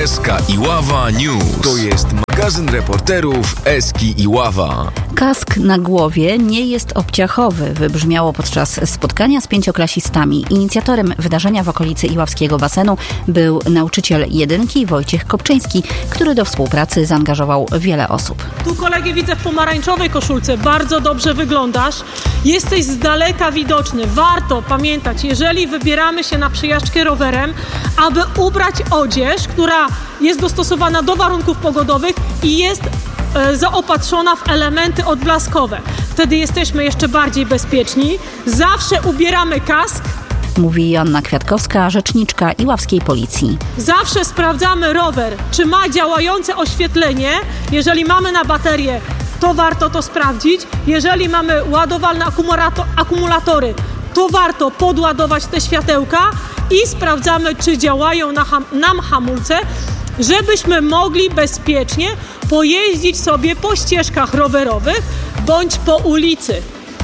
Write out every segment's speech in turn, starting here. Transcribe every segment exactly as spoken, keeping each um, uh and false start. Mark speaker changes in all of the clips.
Speaker 1: Eska Iława News. To jest magazyn reporterów Eski Iława.
Speaker 2: Kask na głowie nie jest obciachowy, wybrzmiało podczas spotkania z pięcioklasistami. Inicjatorem wydarzenia w okolicy Iławskiego basenu był nauczyciel jedynki Wojciech Kopczyński, który do współpracy zaangażował wiele osób.
Speaker 3: Tu kolegę widzę w pomarańczowej koszulce. Bardzo dobrze wyglądasz. Jesteś z daleka widoczny. Warto pamiętać, jeżeli wybieramy się na przejażdżkę rowerem, aby ubrać odzież, która jest dostosowana do warunków pogodowych i jest e, zaopatrzona w elementy odblaskowe. Wtedy jesteśmy jeszcze bardziej bezpieczni. Zawsze ubieramy kask.
Speaker 2: Mówi Joanna Kwiatkowska, rzeczniczka Iławskiej Policji.
Speaker 3: Zawsze sprawdzamy rower, czy ma działające oświetlenie. Jeżeli mamy na baterię, to warto to sprawdzić. Jeżeli mamy ładowalne akumulator, akumulatory, to warto podładować te światełka i sprawdzamy, czy działają na ham, nam hamulce, żebyśmy mogli bezpiecznie pojeździć sobie po ścieżkach rowerowych bądź po ulicy.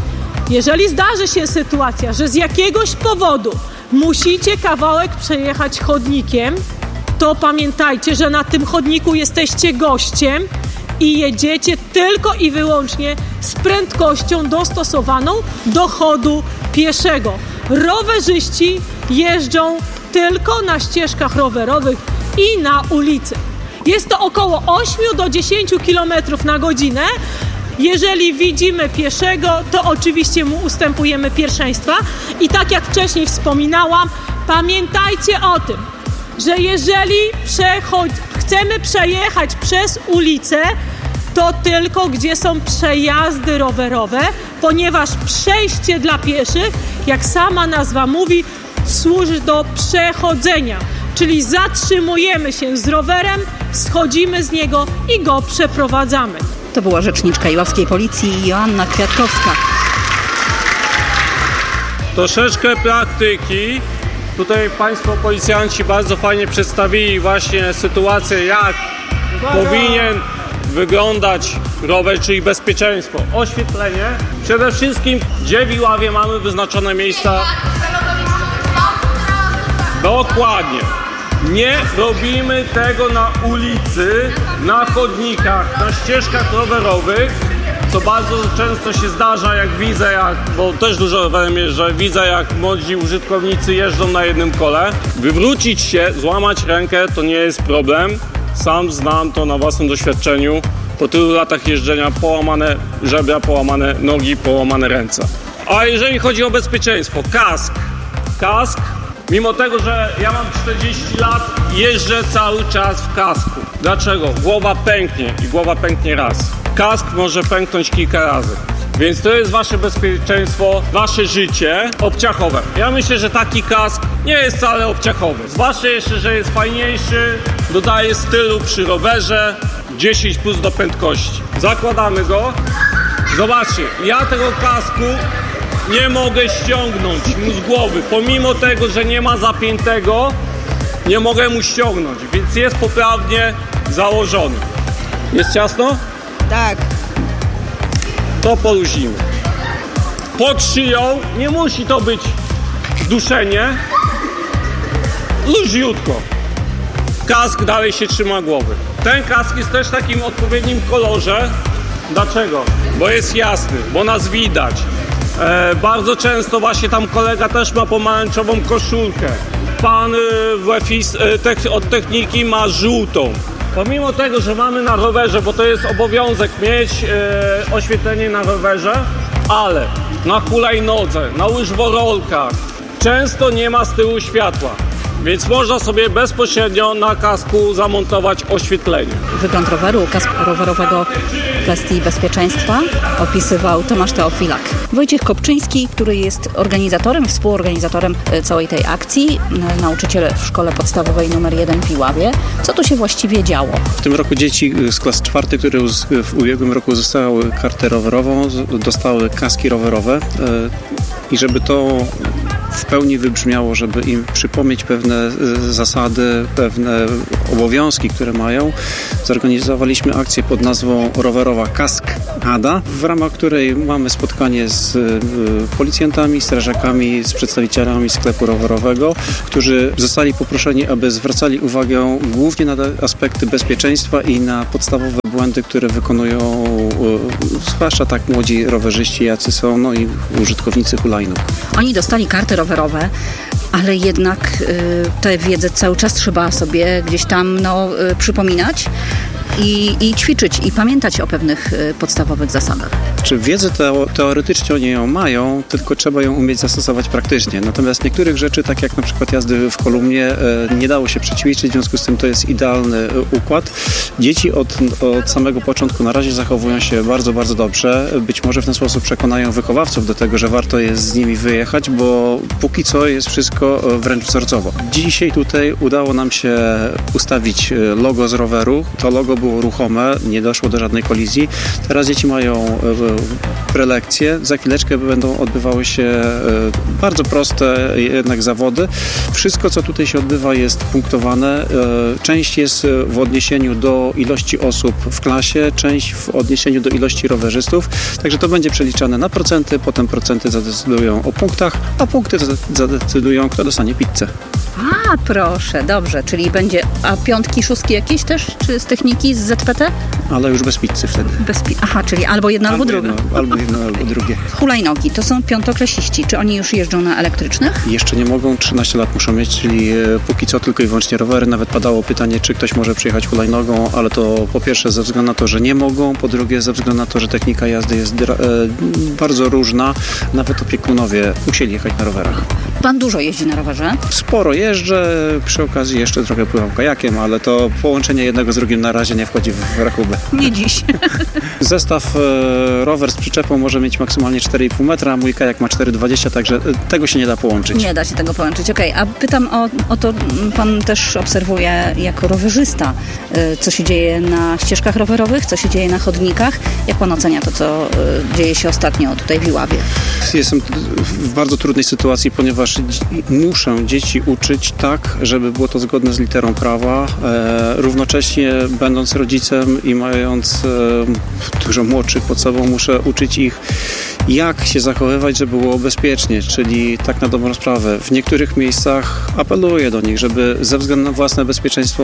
Speaker 3: Jeżeli zdarzy się sytuacja, że z jakiegoś powodu musicie kawałek przejechać chodnikiem, to pamiętajcie, że na tym chodniku jesteście gościem i jedziecie tylko i wyłącznie z prędkością dostosowaną do chodu pieszego. Rowerzyści jeżdżą tylko na ścieżkach rowerowych i na ulicy. Jest to około osiem do dziesięciu kilometrów na godzinę. Jeżeli widzimy pieszego, to oczywiście mu ustępujemy pierwszeństwa. I tak jak wcześniej wspominałam, pamiętajcie o tym, że jeżeli przechodzi, chcemy przejechać przez ulicę, to tylko gdzie są przejazdy rowerowe, ponieważ przejście dla pieszych, jak sama nazwa mówi, służy do przechodzenia. Czyli zatrzymujemy się z rowerem, schodzimy z niego i go przeprowadzamy.
Speaker 2: To była rzeczniczka Iławskiej Policji Joanna Kwiatkowska.
Speaker 4: Troszeczkę praktyki. Tutaj Państwo policjanci bardzo fajnie przedstawili właśnie sytuację, jak powinien wyglądać rower, czyli bezpieczeństwo. Oświetlenie. Przede wszystkim, gdzie w Iławie mamy wyznaczone miejsca. Dokładnie. Nie robimy tego na ulicy, na chodnikach, na ścieżkach rowerowych, co bardzo często się zdarza, jak widzę, jak, bo też dużo rowerem jeżdżę, widzę, jak młodzi użytkownicy jeżdżą na jednym kole. Wywrócić się, złamać rękę to nie jest problem. Sam znam to na własnym doświadczeniu. Po tylu latach jeżdżenia połamane żebra, połamane nogi, połamane ręce. A jeżeli chodzi o bezpieczeństwo, kask. Kask. Mimo tego, że ja mam czterdzieści lat, jeżdżę cały czas w kasku. Dlaczego? Głowa pęknie i głowa pęknie raz. Kask może pęknąć kilka razy. Więc to jest wasze bezpieczeństwo, wasze życie obciachowe. Ja myślę, że taki kask nie jest wcale obciachowy. Zwłaszcza jeszcze, że jest fajniejszy, dodaje stylu przy rowerze, dziesięć plus do prędkości. Zakładamy go. Zobaczcie, ja tego kasku nie mogę ściągnąć mu z głowy. Pomimo tego, że nie ma zapiętego, nie mogę mu ściągnąć, więc jest poprawnie założony. Jest ciasno?
Speaker 5: Tak.
Speaker 4: To poluzimy. Pod szyją nie musi to być duszenie. Luźniutko. Kask dalej się trzyma głowy. Ten kask jest też w takim odpowiednim kolorze. Dlaczego? Bo jest jasny, bo nas widać. E, bardzo często właśnie tam kolega też ma pomarańczową koszulkę. Pan e, od techniki ma żółtą. Pomimo tego, że mamy na rowerze, bo to jest obowiązek mieć e, oświetlenie na rowerze, ale na hulajnodze, na łyżworolkach często nie ma z tyłu światła. Więc można sobie bezpośrednio na kasku zamontować oświetlenie.
Speaker 2: Wygląd roweru, kask rowerowego w kwestii bezpieczeństwa opisywał Tomasz Teofilak. Wojciech Kopczyński, który jest organizatorem, współorganizatorem całej tej akcji, nauczyciel w szkole podstawowej numer jeden w Iławie. Co tu się właściwie działo?
Speaker 6: W tym roku dzieci z klas czwartych, które w ubiegłym roku dostały kartę rowerową, dostały kaski rowerowe i żeby to w pełni wybrzmiało, żeby im przypomnieć pewne zasady, pewne obowiązki, które mają, zorganizowaliśmy akcję pod nazwą Rowerowa Kask Ada, w ramach której mamy spotkanie z policjantami, strażakami, z przedstawicielami sklepu rowerowego, którzy zostali poproszeni, aby zwracali uwagę głównie na aspekty bezpieczeństwa i na podstawowe błędy, które wykonują zwłaszcza tak młodzi rowerzyści, jacy są, no i użytkownicy hulajnóg.
Speaker 2: Oni dostali karty rowerowe, ale jednak y, tę wiedzę cały czas trzeba sobie gdzieś tam no, y, przypominać i, i ćwiczyć i pamiętać o pewnych y, podstawowych zasadach.
Speaker 6: Czy wiedzę teo- teoretycznie oni ją mają, tylko trzeba ją umieć zastosować praktycznie. Natomiast niektórych rzeczy, tak jak na przykład jazdy w kolumnie, y, nie dało się przećwiczyć, w związku z tym to jest idealny y, układ. Dzieci od, od samego początku na razie zachowują się bardzo, bardzo dobrze. Być może w ten sposób przekonają wychowawców do tego, że warto jest z nimi wyjechać, bo póki co jest wszystko wręcz wzorcowo. Dzisiaj tutaj udało nam się ustawić logo z roweru. To logo było ruchome, nie doszło do żadnej kolizji. Teraz dzieci mają prelekcje. Za chwileczkę będą odbywały się bardzo proste jednak zawody. Wszystko, co tutaj się odbywa, jest punktowane. Część jest w odniesieniu do ilości osób w klasie, część w odniesieniu do ilości rowerzystów. Także to będzie przeliczane na procenty, potem procenty zadecydują o punktach, a punkty zadecydują, kto dostanie pizzę.
Speaker 2: A, proszę, dobrze, czyli będzie, a piątki, szóstki jakieś też, czy z techniki, z Z P T?
Speaker 6: Ale już bez pizzy wtedy.
Speaker 2: Bez pi- Aha, czyli albo jedno, albo, albo drugie.
Speaker 6: Jedno, albo jedno, albo drugie.
Speaker 2: Hulajnogi, to są piątoklasiści, czy oni już jeżdżą na elektrycznych?
Speaker 6: Jeszcze nie mogą, trzynaście lat muszą mieć, czyli póki co tylko i wyłącznie rowery. Nawet padało pytanie, czy ktoś może przyjechać hulajnogą, ale to po pierwsze ze względu na to, że nie mogą, po drugie ze względu na to, że technika jazdy jest dra- e, bardzo różna. Nawet opiekunowie musieli jechać na rowerach.
Speaker 2: Pan dużo jeździ na rowerze?
Speaker 6: Sporo jeżdżę, przy okazji jeszcze trochę pływam kajakiem, ale to połączenie jednego z drugim na razie nie wchodzi w rachubę.
Speaker 2: Nie dziś.
Speaker 6: Zestaw e, rower z przyczepą może mieć maksymalnie cztery i pół metra, mój kajak ma cztery dwadzieścia, także tego się nie da połączyć.
Speaker 2: Nie da się tego połączyć, okej. Okay. A pytam o, o to, pan też obserwuje jako rowerzysta, co się dzieje na ścieżkach rowerowych, co się dzieje na chodnikach. Jak pan ocenia to, co dzieje się ostatnio tutaj w Iławie?
Speaker 6: Jestem w bardzo trudnej sytuacji, ponieważ muszę dzieci uczyć tak, żeby było to zgodne z literą prawa. E, równocześnie będąc rodzicem i mając e, dużo młodszych pod sobą, muszę uczyć ich, jak się zachowywać, żeby było bezpiecznie, czyli tak na dobrą sprawę. W niektórych miejscach apeluję do nich, żeby ze względu na własne bezpieczeństwo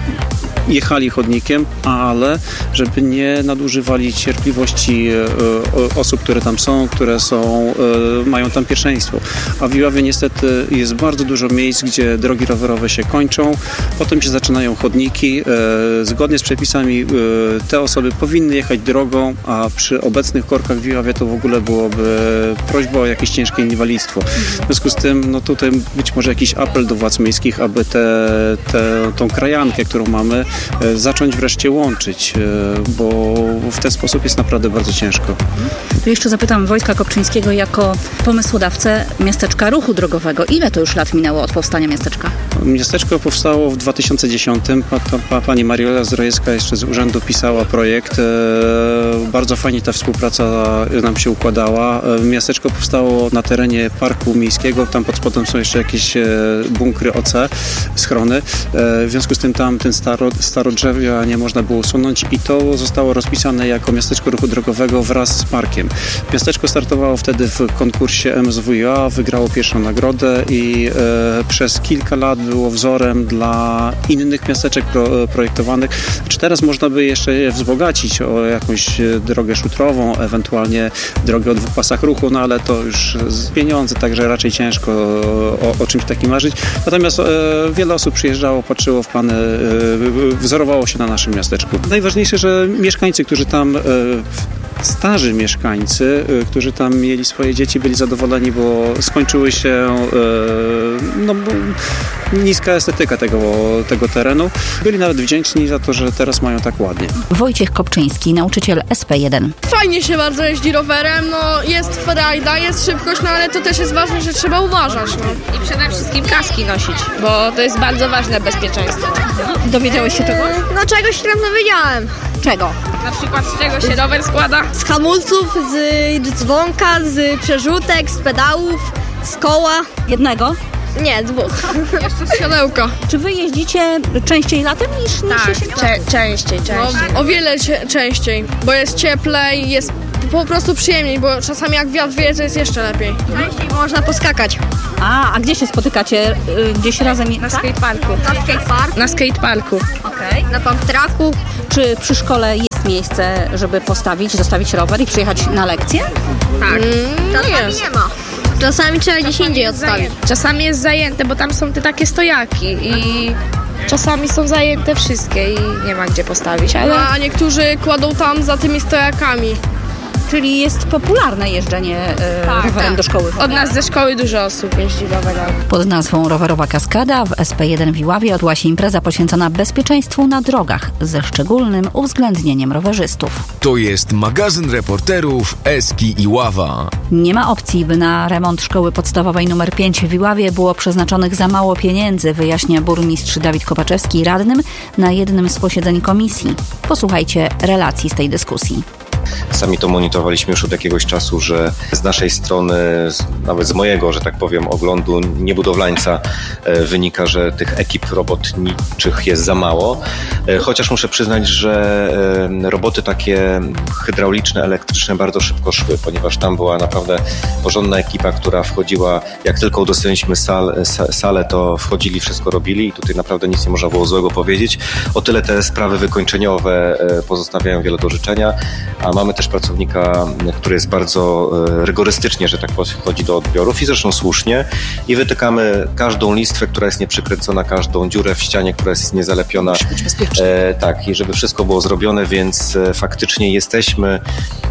Speaker 6: jechali chodnikiem, ale żeby nie nadużywali cierpliwości e, osób, które tam są, które są, e, mają tam pierwszeństwo. A w Iławie niestety jest bardzo dużo miejsc, gdzie drogi rowerowe się kończą, potem się zaczynają chodniki. E, zgodnie z przepisami e, te osoby powinny jechać drogą, a przy obecnych korkach w Iławie to w ogóle byłoby prośba o jakieś ciężkie inwalidztwo. W związku z tym, no tutaj być może jakiś apel do władz miejskich, aby te, te, tą krajankę, którą mamy, zacząć wreszcie łączyć, bo w ten sposób jest naprawdę bardzo ciężko.
Speaker 2: Tu jeszcze zapytam Wojtka Kopczyńskiego jako pomysłodawcę miasteczka ruchu drogowego. Ile to już lat minęło od powstania miasteczka?
Speaker 6: Miasteczko powstało w dwa tysiące dziesiątym. Pa, pa, pani Mariola Zdrojewska jeszcze z urzędu pisała projekt. Bardzo fajnie ta współpraca nam się układała. Miasteczko powstało na terenie parku miejskiego. Tam pod spodem są jeszcze jakieś bunkry O C, schrony. W związku z tym tam ten staro, starodrzewia nie można było usunąć i to zostało rozpisane jako miasteczko ruchu drogowego wraz z parkiem. Miasteczko startowało wtedy w konkursie M S W A, wygrało pierwszą nagrodę i e, przez kilka lat było wzorem dla innych miasteczek pro, projektowanych. Czy teraz można by jeszcze je wzbogacić o jakąś drogę szutrową, ewentualnie drogę o dwóch pasach ruchu, no ale to już z pieniądze, także raczej ciężko o, o czymś takim marzyć. Natomiast e, wiele osób przyjeżdżało, patrzyło w plany, e, wzorowało się na naszym miasteczku. Najważniejsze, że mieszkańcy, którzy tam e, starzy mieszkańcy, którzy tam mieli swoje dzieci, byli zadowoleni, bo skończyły się e, no, niska estetyka tego, tego terenu. Byli nawet wdzięczni za to, że teraz mają tak ładnie.
Speaker 2: Wojciech Kopczyński, nauczyciel S P jeden.
Speaker 5: Fajnie się bardzo jeździ rowerem, no jest frajda, jest szybkość, no ale to też jest ważne, że trzeba uważać. No.
Speaker 7: I przede wszystkim kaski nosić, bo to jest bardzo ważne bezpieczeństwo.
Speaker 2: Dowiedziałeś się czegoś?
Speaker 5: No czegoś tam dowiedziałem.
Speaker 2: Czego?
Speaker 7: Na przykład z czego się rower składa?
Speaker 5: Z hamulców, z dzwonka, z przerzutek, z pedałów, z koła.
Speaker 2: Jednego?
Speaker 7: Nie, dwóch.
Speaker 5: Jeszcze siodełka.
Speaker 2: Czy wy jeździcie częściej latem niż, niż
Speaker 7: Tak,
Speaker 2: jesienią?
Speaker 7: cze- częściej, częściej.
Speaker 5: No, o wiele cie- częściej, bo jest cieplej, jest po prostu przyjemniej, bo czasami jak wiatr wieje, to jest jeszcze lepiej.
Speaker 7: Częściej można poskakać.
Speaker 2: A, a gdzie się spotykacie? Y, Gdzieś razem?
Speaker 7: Na
Speaker 2: tak?
Speaker 7: skateparku.
Speaker 2: Na skatepark?
Speaker 7: Na skateparku.
Speaker 2: Okej.
Speaker 7: Na pump tracku.
Speaker 2: Czy przy szkole jest miejsce, żeby postawić, zostawić rower i przyjechać na lekcję?
Speaker 7: Tak.
Speaker 5: No jest.
Speaker 7: Nie ma.
Speaker 5: Czasami trzeba gdzieś indziej odstawić.
Speaker 7: Czasami jest zajęte, bo tam są te takie stojaki i czasami są zajęte wszystkie i nie ma gdzie postawić, ale...
Speaker 5: No, a niektórzy kładą tam za tymi stojakami.
Speaker 2: Czyli jest popularne jeżdżenie y,
Speaker 7: Tak,
Speaker 2: rowerem
Speaker 7: tak.
Speaker 2: do szkoły.
Speaker 7: Od nas ze szkoły dużo osób jeździ rowerem.
Speaker 2: Pod nazwą Rowerowa Kaskada w S P jeden w Iławie odbyła się impreza poświęcona bezpieczeństwu na drogach ze szczególnym uwzględnieniem rowerzystów.
Speaker 1: To jest magazyn reporterów Eski Iława.
Speaker 2: Nie ma opcji, by na remont szkoły podstawowej numer pięć w Iławie było przeznaczonych za mało pieniędzy, wyjaśnia burmistrz Dawid Kopaczewski radnym na jednym z posiedzeń komisji. Posłuchajcie relacji z tej dyskusji.
Speaker 8: Sami to monitorowaliśmy już od jakiegoś czasu, że z naszej strony, nawet z mojego, że tak powiem, oglądu niebudowlańca wynika, że tych ekip robotniczych jest za mało. Chociaż muszę przyznać, że roboty takie hydrauliczne, elektryczne bardzo szybko szły, ponieważ tam była naprawdę porządna ekipa, która wchodziła, jak tylko udostępniliśmy sal, salę, to wchodzili, wszystko robili i tutaj naprawdę nic nie można było złego powiedzieć. O tyle te sprawy wykończeniowe pozostawiają wiele do życzenia, a mamy też pracownika, który jest bardzo rygorystycznie, że tak podchodzi do odbiorów i zresztą słusznie i wytykamy każdą listwę, która jest nieprzykręcona, każdą dziurę w ścianie, która jest niezalepiona.
Speaker 2: Musi być bezpiecznie.
Speaker 8: E, tak, i żeby wszystko było zrobione, więc e, faktycznie jesteśmy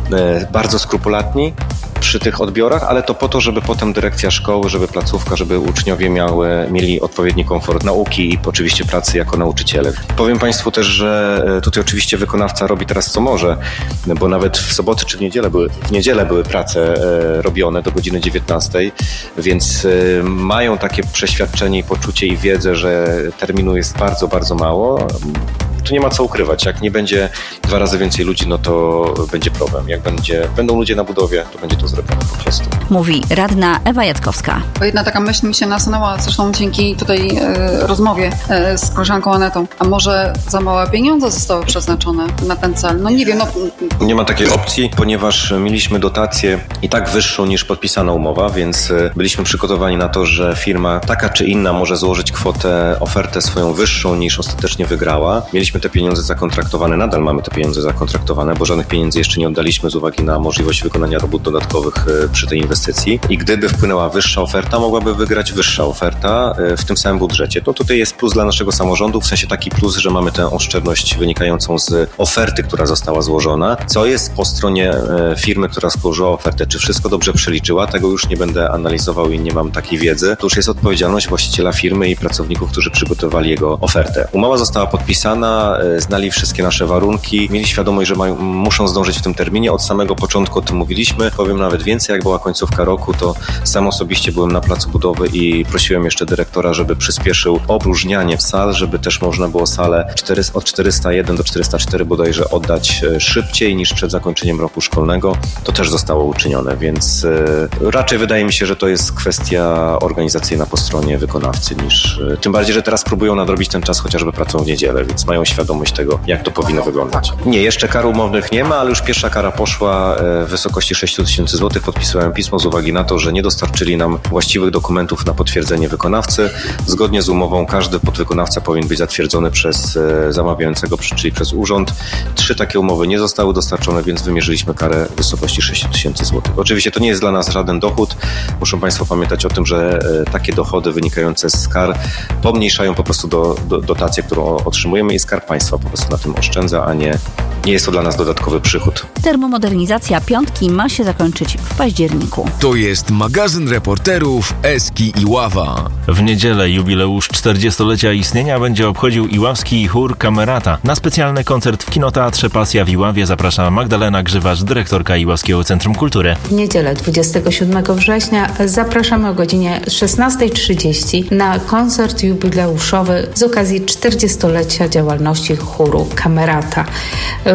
Speaker 8: e, bardzo skrupulatni przy tych odbiorach, ale to po to, żeby potem dyrekcja szkoły, żeby placówka, żeby uczniowie miały, mieli odpowiedni komfort nauki i oczywiście pracy jako nauczyciele. Powiem Państwu też, że tutaj oczywiście wykonawca robi teraz co może, bo nawet w soboty czy w niedzielę były, w niedzielę były prace e, robione do godziny dziewiętnastej, więc e, mają takie przeświadczenie i poczucie i wiedzę, że terminu jest bardzo, bardzo mało. Tu nie ma co ukrywać. Jak nie będzie dwa razy więcej ludzi, no to będzie problem. Jak będzie, będą ludzie na budowie, to będzie to zrobione po prostu.
Speaker 2: Mówi radna Ewa Jackowska.
Speaker 9: Jedna taka myśl mi się nasunęła, zresztą dzięki tutaj e, rozmowie e, z koleżanką Anetą. A może za małe pieniądze zostały przeznaczone na ten cel? No nie wiem. No...
Speaker 8: Nie ma takiej opcji, ponieważ mieliśmy dotację i tak wyższą niż podpisana umowa, więc byliśmy przygotowani na to, że firma taka czy inna może złożyć kwotę, ofertę swoją wyższą niż ostatecznie wygrała. Mieliśmy te pieniądze zakontraktowane, nadal mamy te pieniądze zakontraktowane, bo żadnych pieniędzy jeszcze nie oddaliśmy z uwagi na możliwość wykonania robót dodatkowych przy tej inwestycji. I gdyby wpłynęła wyższa oferta, mogłaby wygrać wyższa oferta w tym samym budżecie. To tutaj jest plus dla naszego samorządu, w sensie taki plus, że mamy tę oszczędność wynikającą z oferty, która została złożona. Co jest po stronie firmy, która złożyła ofertę? Czy wszystko dobrze przeliczyła? Tego już nie będę analizował i nie mam takiej wiedzy. To już jest odpowiedzialność właściciela firmy i pracowników, którzy przygotowali jego ofertę. Umowa została podpisana, znali wszystkie nasze warunki, mieli świadomość, że mają, muszą zdążyć w tym terminie. Od samego początku o tym mówiliśmy. Powiem nawet więcej, jak była końcówka roku, to sam osobiście byłem na placu budowy i prosiłem jeszcze dyrektora, żeby przyspieszył opróżnianie w sal, żeby też można było salę od czterysta jeden do czterysta cztery bodajże oddać szybciej niż przed zakończeniem roku szkolnego. To też zostało uczynione, więc yy, raczej wydaje mi się, że to jest kwestia organizacyjna po stronie wykonawcy niż... Yy, tym bardziej, że teraz próbują nadrobić ten czas chociażby pracą w niedzielę, więc mają świadomość tego, jak to powinno wyglądać. Nie, jeszcze kar umownych nie ma, ale już pierwsza kara poszła w wysokości sześć tysięcy złotych. Podpisałem pismo z uwagi na to, że nie dostarczyli nam właściwych dokumentów na potwierdzenie wykonawcy. Zgodnie z umową każdy podwykonawca powinien być zatwierdzony przez zamawiającego, czyli przez urząd. Trzy takie umowy nie zostały dostarczone, więc wymierzyliśmy karę w wysokości sześć tysięcy złotych. Oczywiście to nie jest dla nas żaden dochód. Muszą Państwo pamiętać o tym, że takie dochody wynikające z kar pomniejszają po prostu do, do, dotację, którą otrzymujemy i Skarb Państwa po prostu na tym oszczędza, a nie, nie jest to dla nas dodatkowy przychód.
Speaker 2: Termomodernizacja piątki ma się zakończyć w październiku.
Speaker 1: To jest magazyn reporterów Eski Iława.
Speaker 10: W niedzielę jubileusz czterdziestolecia istnienia będzie obchodził iławski chór Kamerata. Na specjalny koncert w Kinoteatrze Pasja w Iławie zaprasza Magdalena Grzywacz, dyrektorka Iławskiego Centrum Kultury.
Speaker 11: W niedzielę dwudziestego siódmego września zapraszamy o godzinie szesnasta trzydzieści na koncert jubileuszowy z okazji czterdziestolecia działalności chóru Kamerata.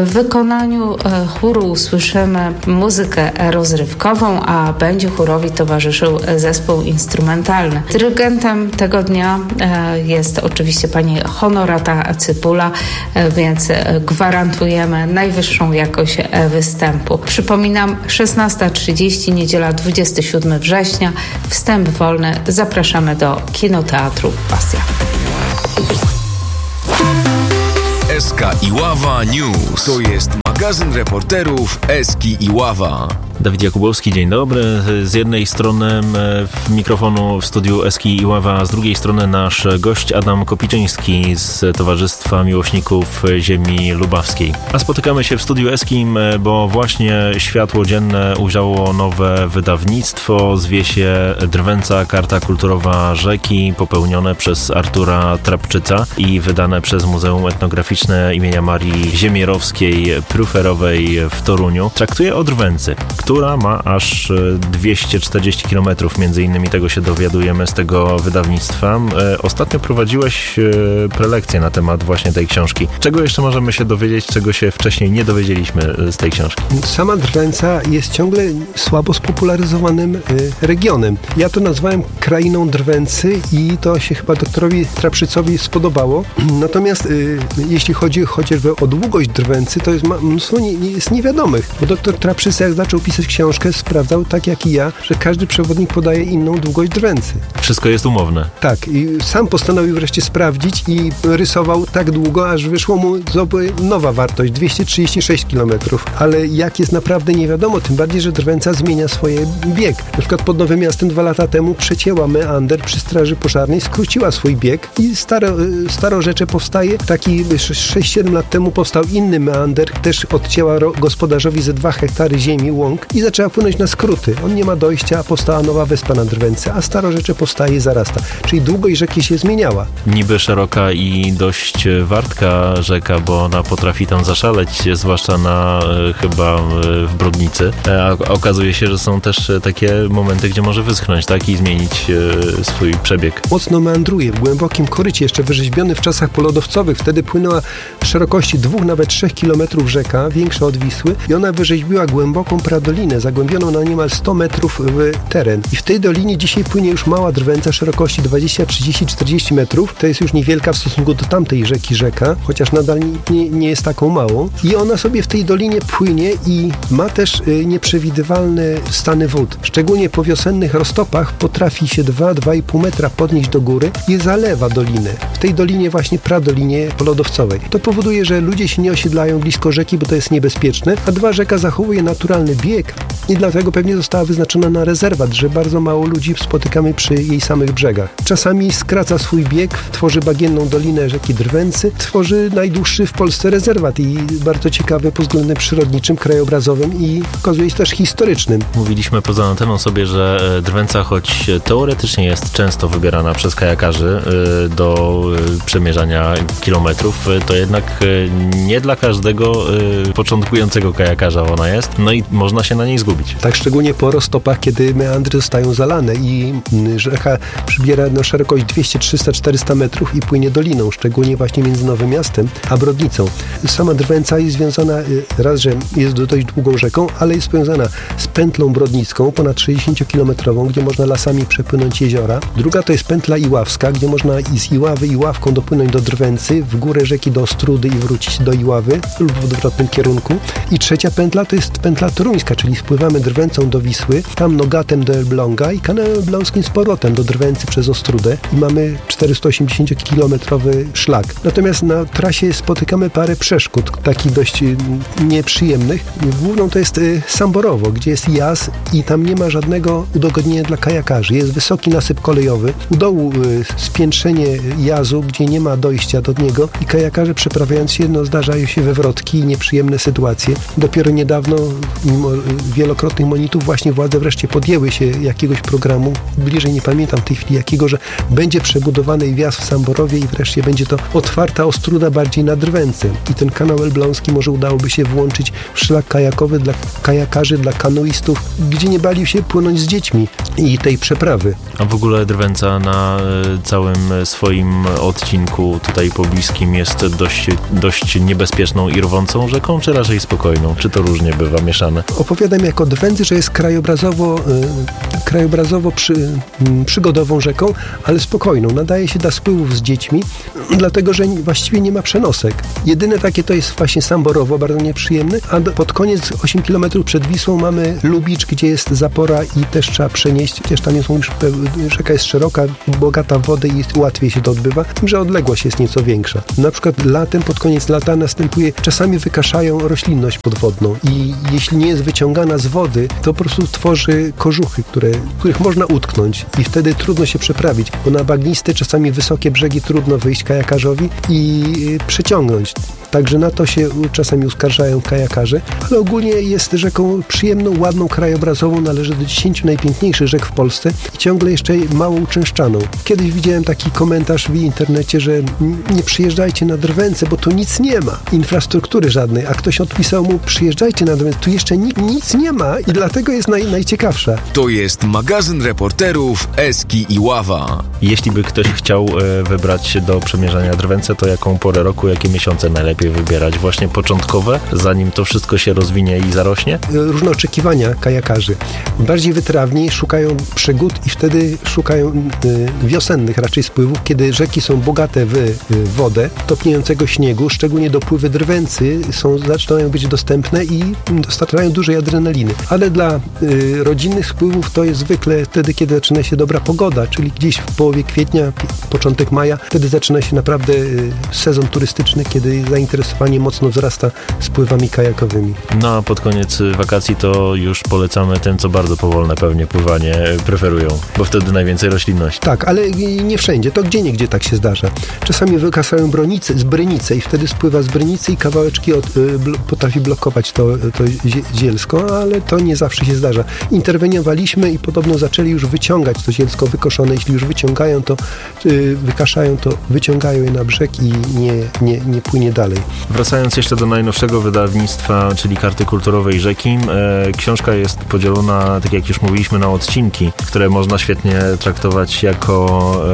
Speaker 11: W wykonaniu chóru usłyszymy muzykę rozrywkową, a będzie chórowi towarzyszył zespół instrumentalny. Dyrygentem tego dnia jest oczywiście pani Honorata Cypula, więc gwarantujemy najwyższą jakość występu. Przypominam, szesnasta trzydzieści, niedziela dwudziestego siódmego września, wstęp wolny. Zapraszamy do Kinoteatru Pasja.
Speaker 1: S K Iława News. To jest magazyn reporterów S K Iława.
Speaker 10: Dawid Jakubowski, dzień dobry. Z jednej strony mikrofonu w studiu S K Iława, a z drugiej strony nasz gość Adam Kopiczyński z Towarzystwa Miłośników Ziemi Lubawskiej. A spotykamy się w studiu S K, bo właśnie światło dzienne ujrzało nowe wydawnictwo. Zwie się Drwęca Karta Kulturowa Rzeki, popełnione przez Artura Trapczyca i wydane przez Muzeum Etnograficzne imienia Marii Ziemierowskiej-Pruferowej w Toruniu. Traktuje o Drwęcy, która ma aż dwieście czterdzieści kilometrów, między innymi tego się dowiadujemy z tego wydawnictwa. Ostatnio prowadziłeś prelekcję na temat właśnie tej książki. Czego jeszcze możemy się dowiedzieć, czego się wcześniej nie dowiedzieliśmy z tej książki?
Speaker 12: Sama Drwęca jest ciągle słabo spopularyzowanym regionem. Ja to nazwałem krainą Drwęcy i to się chyba doktorowi Trapczycowi spodobało. Natomiast jeśli chodzi chociażby o długość Drwęcy, to jest mnóstwo nie, nie jest niewiadomych. Bo doktor Trapczyc, jak zaczął pisać książkę, sprawdzał, tak jak i ja, że każdy przewodnik podaje inną długość Drwęcy.
Speaker 10: Wszystko jest umowne.
Speaker 12: Tak. I sam postanowił wreszcie sprawdzić i rysował tak długo, aż wyszło mu nowa wartość, dwieście trzydzieści sześć kilometrów. Ale jak jest naprawdę nie wiadomo, tym bardziej, że Drwęca zmienia swoje bieg. Na przykład pod Nowym Miastem dwa lata temu przecięła meander przy Straży Pożarnej, skróciła swój bieg i staro, Starorzecze powstaje. Taki sześć siedem lat temu powstał inny meander, też odcięła gospodarzowi ze dwa hektary ziemi, łąk i zaczęła płynąć na skróty. On nie ma dojścia, a powstała nowa wyspa na Drwęce, a Starorzecze powstaje i zarasta. Czyli długość rzeki się zmieniała.
Speaker 10: Niby szeroka i dość wartka rzeka, bo ona potrafi tam zaszaleć, zwłaszcza na chyba w Brodnicy. A okazuje się, że są też takie momenty, gdzie może wyschnąć, tak? I zmienić swój przebieg.
Speaker 12: Mocno meandruje w głębokim korycie, jeszcze wyrzeźbiony w czasach polodowcowych. Wtedy płynęła w szerokości dwóch, nawet trzech kilometrów rzeka, większa od Wisły, i ona wyrzeźbiła głęboką pradolinę, zagłębioną na niemal sto metrów w teren. I w tej dolinie dzisiaj płynie już mała Drwęca szerokości dwadzieścia, trzydzieści, czterdzieści metrów. To jest już niewielka w stosunku do tamtej rzeki rzeka, chociaż nadal nie, nie jest taką małą. I ona sobie w tej dolinie płynie i ma też y, nieprzewidywalne stany wód. Szczególnie po wiosennych roztopach potrafi się dwa, dwa i pół metra podnieść do góry i zalewa dolinę. W tej dolinie właśnie pradolinie polodowcowej. To powoduje, że ludzie się nie osiedlają blisko rzeki, bo to jest niebezpieczne, a dwa, rzeka zachowuje naturalny bieg i dlatego pewnie została wyznaczona na rezerwat, że bardzo mało ludzi spotykamy przy jej samych brzegach. Czasami skraca swój bieg, tworzy bagienną dolinę rzeki Drwęcy, tworzy najdłuższy w Polsce rezerwat i bardzo ciekawy pod względem przyrodniczym, krajobrazowym i okazuje się też historycznym.
Speaker 10: Mówiliśmy poza anteną sobie, że Drwęca, choć teoretycznie jest często wybierana przez kajakarzy do przemierzania kilometrów, to jednak nie dla każdego początkującego kajakarza ona jest, no i można się na niej zgubić.
Speaker 12: Tak, szczególnie po roztopach, kiedy meandry zostają zalane i rzeka przybiera no, szerokość dwieście, trzysta, czterysta metrów i płynie doliną, szczególnie właśnie między Nowym Miastem a Brodnicą. Sama Drwęca jest związana, raz, że jest dość długą rzeką, ale jest związana z pętlą brodnicką, ponad sześćdziesięciokilometrową, gdzie można lasami przepłynąć jeziora. Druga to jest pętla iławska, gdzie można i z Iławy Iławką dopłynąć do Drwęcy, w górę rzeki do Ostrudy i wrócić do Iławy lub w odwrotnym kierunku. I trzecia pętla to jest pętla toruńska, czyli spływamy Drwęcą do Wisły, tam Nogatem do Elbląga i kanałem elbląskim z powrotem do Drwęcy przez Ostrudę i mamy czterystaosiemdziesięciokilometrowy szlak. Natomiast na trasie spotykamy parę przeszkód, takich dość nieprzyjemnych. Główną to jest Samborowo, gdzie jest jaz i tam nie ma żadnego udogodnienia dla kajakarzy. Jest wysoki nasyp kolejowy, u dołu spiętrzenie jazu, gdzie nie ma dojścia do niego i kajakarze przeprawiając się, no, zdarzają się wywrotki i nieprzyjemne sytuacje. Dopiero niedawno, mimo wielu wielokrotnych monitów właśnie władze wreszcie podjęły się jakiegoś programu, bliżej nie pamiętam w tej chwili jakiego, że będzie przebudowany wjazd w Samborowie i wreszcie będzie to otwarta Ostruda bardziej na Drwęce. I ten kanał elbląski może udałoby się włączyć w szlak kajakowy dla kajakarzy, dla kanoistów, gdzie nie bali się płynąć z dziećmi i tej przeprawy.
Speaker 10: A w ogóle Drwęca na całym swoim odcinku tutaj pobliskim jest dość, dość niebezpieczną i rwącą rzeką, czy raczej spokojną? Czy to różnie bywa mieszane?
Speaker 12: Opowiadam jako Drwęcy, że jest krajobrazowo, y, krajobrazowo przy, y, przygodową rzeką, ale spokojną. Nadaje się do spływów z dziećmi, dlatego że właściwie nie ma przenosek. Jedyne takie to jest właśnie Samborowo, bardzo nieprzyjemny, a do, pod koniec osiem kilometrów przed Wisłą mamy Lubicz, gdzie jest zapora i też trzeba przenieść, chociaż tam jest, już, rzeka jest szeroka, bogata w wodę i łatwiej się to odbywa, tym, że odległość jest nieco większa. Na przykład latem, pod koniec lata następuje, czasami wykaszają roślinność podwodną i jeśli nie jest wyciągana z wody, to po prostu tworzy kożuchy, które, których można utknąć i wtedy trudno się przeprawić, bo na bagniste, czasami wysokie brzegi trudno wyjść kajakarzowi i przeciągnąć. Także na to się czasami uskarżają kajakarze, ale ogólnie jest rzeką przyjemną, ładną, krajobrazową, należy do dziesięciu najpiękniejszych rzek w Polsce i ciągle jeszcze mało uczęszczaną. Kiedyś widziałem taki komentarz w internecie, że nie przyjeżdżajcie na Drwęce, bo tu nic nie ma, infrastruktury żadnej, a ktoś odpisał mu, przyjeżdżajcie na Drwęce, tu jeszcze ni- nic nie ma i dlatego jest naj- najciekawsza.
Speaker 1: To jest magazyn reporterów Eski i Ława.
Speaker 10: Jeśli by ktoś chciał e, wybrać się do przemierzania Drwęce, to jaką porę roku, jakie miesiące najlepiej wybierać? Właśnie początkowe, zanim to wszystko się rozwinie i zarośnie?
Speaker 12: Różne oczekiwania kajakarzy. Bardziej wytrawni szukają przygód i wtedy szukają y, wiosennych raczej spływów, kiedy rzeki są bogate w y, wodę, topniejącego śniegu, szczególnie dopływy Drwęcy są, zaczynają być dostępne i dostarczają dużej adrenaliny. Ale dla y, rodzinnych spływów to jest zwykle wtedy, kiedy zaczyna się dobra pogoda, czyli gdzieś w połowie kwietnia, początek maja, wtedy zaczyna się naprawdę y, sezon turystyczny, kiedy zainteresowanie mocno wzrasta spływami kajakowymi.
Speaker 10: No a pod koniec wakacji to już polecamy tym, co bardzo powolne pewnie pływanie preferują, bo wtedy najwięcej roślinności.
Speaker 12: Tak, ale nie wszędzie, to gdzieniegdzie tak się zdarza. Czasami wykasają bronice, z brynice i wtedy spływa z brynicy i kawałeczki od, bl- potrafi blokować to, to zielsko, ale to nie zawsze się zdarza. Interweniowaliśmy i podobno zaczęli już wyciągać to zielsko wykoszone. Jeśli już wyciągają to, yy, wykaszają to, wyciągają je na brzeg i nie, nie, nie płynie dalej.
Speaker 10: Wracając jeszcze do najnowszego wydawnictwa, czyli Karty Kulturowej Rzeki, e, książka jest podzielona, tak jak już mówiliśmy, na odcinki, które można świetnie traktować jako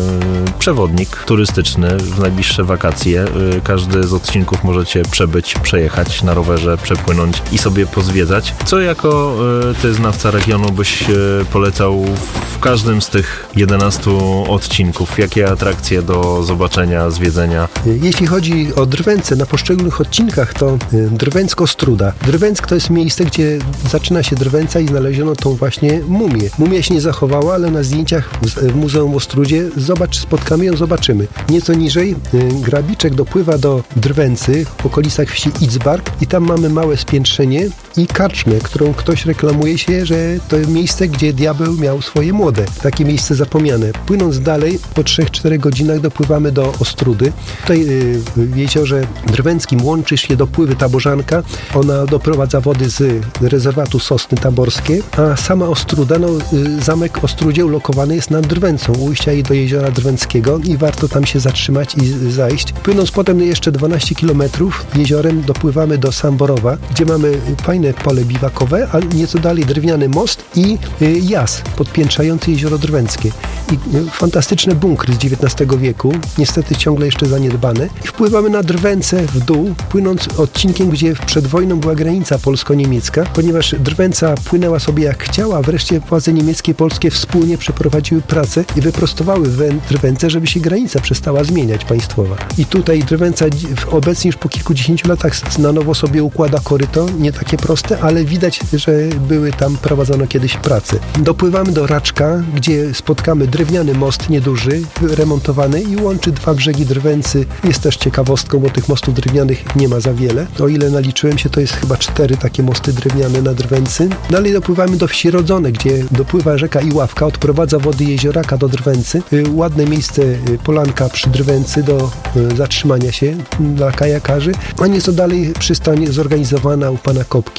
Speaker 10: e, przewodnik turystyczny w najbliższe wakacje. E, każdy z odcinków możecie przebyć, przejechać na rowerze, przepłynąć i sobie pozwiedzać. Co jako e, ty, znawca regionu, byś e, polecał w każdym z tych jedenastu odcinków? Jakie atrakcje do zobaczenia, zwiedzenia?
Speaker 12: Jeśli chodzi o Drwęce, na poszczególnych odcinkach to Drwęcko-Struda. Drwęck to jest miejsce, gdzie zaczyna się Drwęca i znaleziono tą właśnie mumię. Mumia się nie zachowała, ale na zdjęciach w Muzeum w Ostrudzie, zobacz, spotkamy ją, zobaczymy. Nieco niżej grabiczek dopływa do Drwęcy w okolicach wsi Itzbark i tam mamy małe spiętrzenie i karczmę, którą ktoś reklamuje się, że to miejsce, gdzie diabeł miał swoje młode. Takie miejsce zapomniane. Płynąc dalej, po trzech czterech godzinach dopływamy do Ostrudy. Tutaj w jeziorze Drwęckim łączy się dopływy Taborzanka. Ona doprowadza wody z rezerwatu Sosny Taborskie, a sama Ostruda, no, zamek Ostrudzie ulokowany jest nad Drwęcą, u ujścia jej do jeziora Drwęckiego i warto tam się zatrzymać i zajść. Płynąc potem jeszcze dwanaście kilometrów jeziorem dopływamy do Samborowa, gdzie mamy fajne pole biwakowe, a nieco dalej drewniany most i jas podpiętrzający jezioro Drwęckie. I fantastyczne bunkry z dziewiętnastego wieku, niestety ciągle jeszcze zaniedbane. I wpływamy na Drwęcę w dół, płynąc odcinkiem, gdzie przed wojną była granica polsko-niemiecka, ponieważ Drwęca płynęła sobie jak chciała, a wreszcie władze niemieckie i polskie wspólnie przeprowadziły pracę i wyprostowały Drwęcę, żeby się granica przestała zmieniać państwowa. I tutaj Drwęca obecnie już po kilkudziesięciu latach na nowo sobie układa koryto, nie takie proste, ale widać, że były tam prowadzone kiedyś prace. Dopływamy do Raczka, gdzie spotkamy drewniany most nieduży, remontowany i łączy dwa brzegi Drwęcy. Jest też ciekawostką, bo tych mostów drewnianych nie ma za wiele. O ile naliczyłem się, to jest chyba cztery takie mosty drewniane na Drwęcy. Dalej dopływamy do wsi Rodzone, gdzie dopływa rzeka Iławka, odprowadza wody jezioraka do Drwęcy. Ładne miejsce, polanka przy Drwęcy do zatrzymania się dla kajakarzy. A nieco dalej przystań zorganizowana u pana Kopki,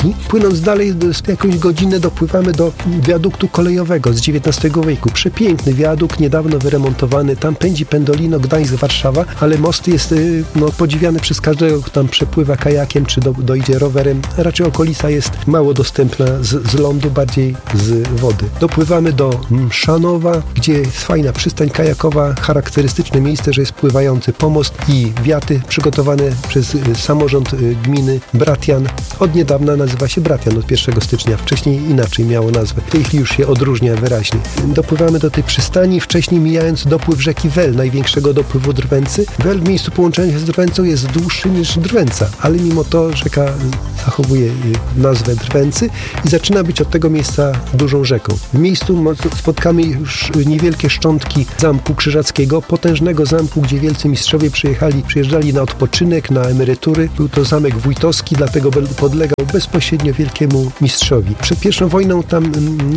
Speaker 12: rzeki. Płynąc dalej jakąś godzinę dopływamy do wiaduktu kolejowego z dziewiętnastego wieku. Przepiękny wiadukt, niedawno wyremontowany. Tam pędzi Pendolino, Gdańsk, Warszawa, ale most jest no, podziwiany przez każdego, kto tam przepływa kajakiem czy do, dojdzie rowerem. Raczej okolica jest mało dostępna z, z lądu, bardziej z wody. Dopływamy do Mszanowa, gdzie jest fajna przystań kajakowa, charakterystyczne miejsce, że jest pływający pomost i wiaty przygotowane przez samorząd gminy Bratian. Od niedawna nazywa się Bratian, od pierwszego stycznia. Wcześniej inaczej miało nazwę. W tej chwili już się odróżnia wyraźnie. Dopływamy do tej przystani, wcześniej mijając dopływ rzeki Wel, największego dopływu Drwęcy. Wel w miejscu połączenia się z Drwęcą jest dłuższy niż Drwęca, ale mimo to rzeka zachowuje nazwę Drwęcy i zaczyna być od tego miejsca dużą rzeką. W miejscu spotkamy już niewielkie szczątki Zamku Krzyżackiego, potężnego zamku, gdzie wielcy mistrzowie przyjechali, przyjeżdżali na odpoczynek, na emerytury. Był to zamek wójtowski, dlatego podlegał bezpośrednio wielkiemu mistrzowi. Przed pierwszą wojną tam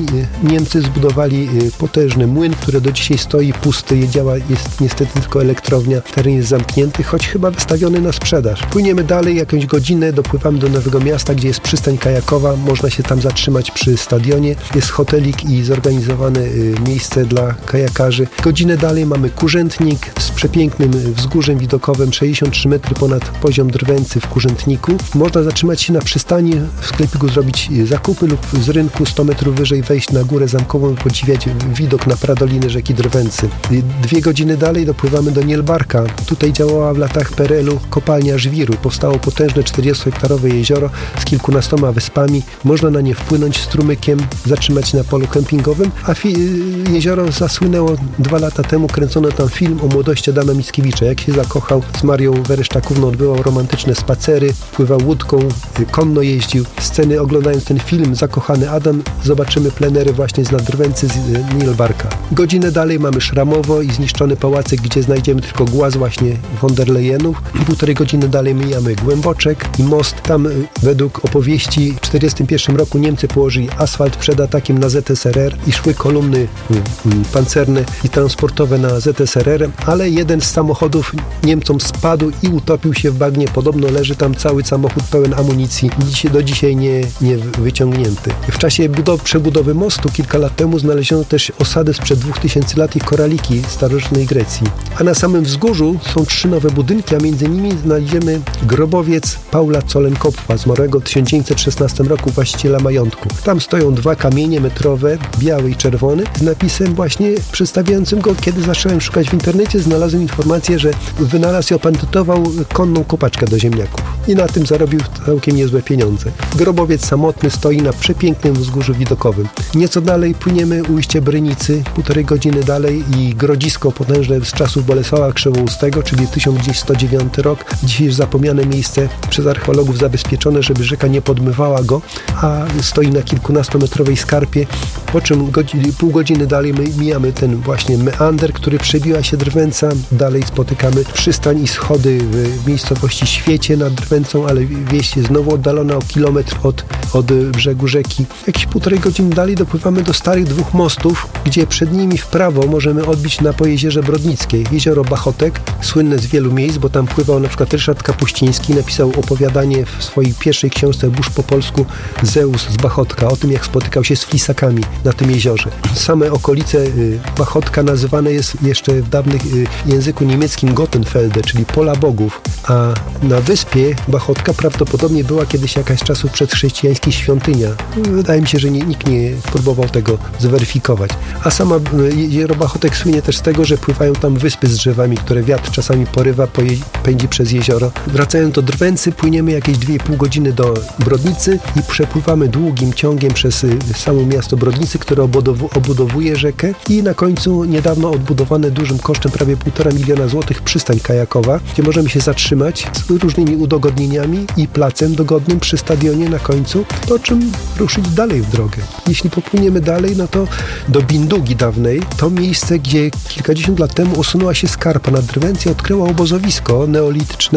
Speaker 12: Niemcy zbudowali potężny młyn, który do dzisiaj stoi pusty. Działa, jest niestety tylko elektrownia. Teren jest zamknięty, choć chyba wystawiony na sprzedaż. Płyniemy dalej, jakąś godzinę, dopływamy do Nowego Miasta, gdzie jest przystań kajakowa. Można się tam zatrzymać przy stadionie. Jest hotelik i zorganizowane miejsce dla kajakarzy. Godzinę dalej mamy Kurzętnik z przepięknym wzgórzem widokowym, sześćdziesiąt trzy metry ponad poziom Drwęcy w Kurzętniku. Można zatrzymać się na przystani, w sklepiku zrobić zakupy lub z rynku sto metrów wyżej wejść na górę zamkową i podziwiać widok na pradoliny rzeki Drwęcy. Dwie godziny dalej dopływamy do Nielbarka. Tutaj działała w latach P R L-u kopalnia żwiru. Powstało potężne czterdziestohektarowe jezioro z kilkunastoma wyspami. Można na nie wpłynąć strumykiem, zatrzymać na polu kempingowym, a jezioro zasłynęło dwa lata temu. Kręcono tam film o młodości Adama Mickiewicza. Jak się zakochał z Marią Wereszczakówną, odbywał romantyczne spacery, pływał łódką, konno jeździł. Sceny oglądając ten film, zakochany Adam, zobaczymy plenery właśnie z Drwęcy, z Nielbarka. Godzinę dalej mamy Szramowo i zniszczony pałacyk, gdzie znajdziemy tylko głaz właśnie von der Leyenów. Półtorej godziny dalej mijamy Głęboczek i most. Tam według opowieści w tysiąc dziewięćset czterdziestym pierwszym roku Niemcy położyli asfalt przed atakiem na Z S R R i szły kolumny pancerne i transportowe na Z S R R, ale jeden z samochodów Niemcom spadł i utopił się w bagnie. Podobno leży tam cały samochód pełen amunicji, dzisiaj, do dzisiaj nie, nie wyciągnięty. W czasie budow, przebudowy mostu kilka lat temu znaleziono też osadę sprzed dwóch tysięcy lat i koraliki starożytnej Grecji. A na samym wzgórzu są trzy nowe budynki, a między nimi znajdziemy grobowiec Paula Colenkopfa, zmarłego w tysiąc dziewięćset szesnastym roku właściciela majątku. Tam stoją dwa kamienie metrowe, biały i czerwony, z napisem właśnie przedstawiającym go. Kiedy zacząłem szukać w internecie, znalazłem informację, że wynalazł i opatentował konną kopaczkę do ziemniaków. I na tym zarobił całkiem niezłe pieniądze. Grobowiec samotny stoi na przepięknym wzgórzu widokowym. Nieco dalej płyniemy ujście Brynicy, półtorej godziny dalej i Grodzisko potężne z czasów Bolesława Krzywoustego, czyli tysiąc sto dziewiąty rok. Dzisiaj już zapomniane miejsce, przez archeologów zabezpieczone, żeby rzeka nie podmywała go, a stoi na kilkunastometrowej skarpie, po czym godzin, pół godziny dalej my mijamy ten właśnie meander, który przebiła się Drwęca. Dalej spotykamy przystań i schody w miejscowości Świecie nad Drwęcą, ale wieś jest znowu oddalona o kilometr od, od brzegu rzeki. Jakieś półtorej godziny dalej dopływamy do starych dwóch mostów, gdzie przed nimi w prawo możemy odbić na Pojezierze Brodnickiej. Jezioro Bachotek, słynne z wielu miejsc, bo tam pływał na przykład Ryszard Kapuściński, napisał opowiadanie w swojej pierwszej książce Burz po polsku Zeus z Bachotka, o tym jak spotykał się z flisakami na tym jeziorze. Same okolice Bachotka nazywane jest jeszcze w dawnych języku niemieckim Gottenfelde, czyli pola bogów, a na wyspie Bachotka prawdopodobnie była kiedyś jakaś czasów przedchrześcijańskich świątynia. Wydaje mi się, że nie, nikt nie próbował tego zweryfikować. A sama jezioro Bachotek słynie też z tego, że pływają tam wyspy z drzewami, które wiatr czasami porywa, poje- pędzi przez jezioro. Wracając do Drwęcy, płyniemy jakieś dwie i pół godziny do Brodnicy i przepływamy długim ciągiem przez samo miasto Brodnicy, które obudow- obudowuje rzekę i na końcu niedawno odbudowane dużym kosztem prawie półtora miliona złotych przystań kajakowa, gdzie możemy się zatrzymać z różnymi udogodnieniami i placem dogodnym przy stadionie na końcu, po czym ruszyć dalej w drogę. Jeśli popłyniemy dalej, no to do Bindugi dawnej, to miejsce, gdzie kilkadziesiąt lat temu usunęła się skarpa nad Drwęcą, odkryła obozowisko neolityczne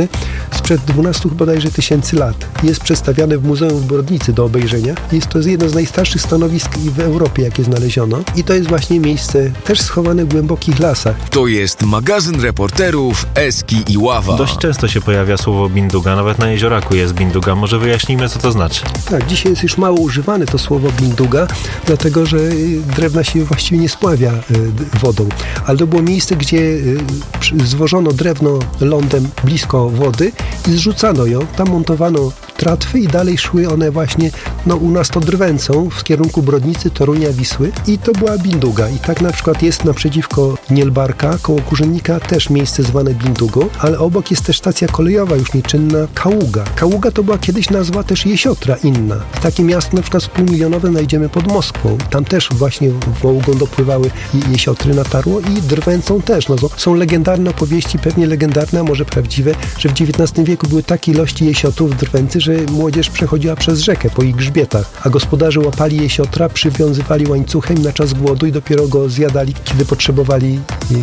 Speaker 12: sprzed dwunastu bodajże tysięcy lat. Jest przedstawiane w Muzeum w Brodnicy do obejrzenia. Jest to jedno z najstarszych stanowisk w Europie, jakie znaleziono. I to jest właśnie miejsce też schowane w głębokich lasach.
Speaker 1: To jest magazyn reporterów Eski i Ława.
Speaker 10: Dość często się pojawia słowo binduga, nawet na Jezioraku jest binduga. Może wyjaśnijmy, co to znaczy.
Speaker 12: Tak, dzisiaj jest już mało używane to słowo binduga, dlatego że drewna się właściwie nie spławia wodą. Ale to było miejsce, gdzie zwożono drewno lądem blisko wody i zrzucano ją. Tam montowano tratwy i dalej szły one właśnie, no u nas to Drwęcą w kierunku Brodnicy, Torunia, Wisły i to była binduga. I tak na przykład jest naprzeciwko Nielbarka, koło Kurzennika też miejsce zwane bindugą, ale obok jest też stacja kolejowa już nieczynna Kaługa. Kaługa to była kiedyś nazwa też Jesiotra inna. Takie miasto na przykład półmilionowe znajdziemy pod Moskwą. Tam też właśnie Wołgą dopływały Jesiotry na Tarło i Drwęcą też. No, są legendarne opowieści, pewnie legendarne, a może prawdziwe, że w dziewiętnastym wieku były takie ilości jesiotrów w Drwęcy, że młodzież przechodziła przez rzekę po ich grzbietach, a gospodarze łapali jesiotra, przywiązywali łańcuchem na czas głodu i dopiero go zjadali, kiedy potrzebowali